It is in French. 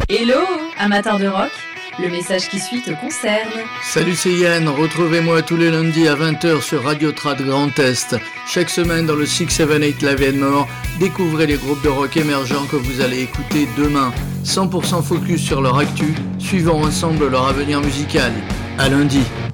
Hello, amateur de rock, le message qui suit te concerne. Salut, c'est Yann, retrouvez-moi tous les lundis à 20h sur Radio Trad Grand Est. Chaque semaine dans le 678 Live and More, découvrez les groupes de rock émergents que vous allez écouter demain. 100% focus sur leur actu, suivons ensemble leur avenir musical. À lundi.